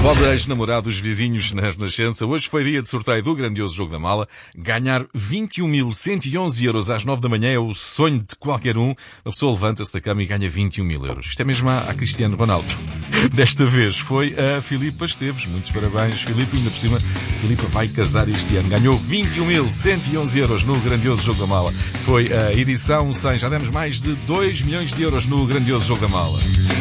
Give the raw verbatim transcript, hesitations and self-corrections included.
Moda, ex-namorados, vizinhos na Renascença. Hoje foi dia de sorteio do grandioso Jogo da Mala. Ganhar vinte e um mil cento e onze euros às nove da manhã é o sonho de qualquer um. A pessoa levanta-se da cama e ganha vinte e um mil euros. Isto é mesmo a, a Cristiano Ronaldo. Desta vez foi a Filipa Esteves. Muitos parabéns, Filipa. Ainda por cima, Filipa vai casar este ano. Ganhou vinte e um mil cento e onze euros no grandioso Jogo da Mala. Foi a edição cem. Já demos mais de dois milhões de euros no grandioso Jogo da Mala.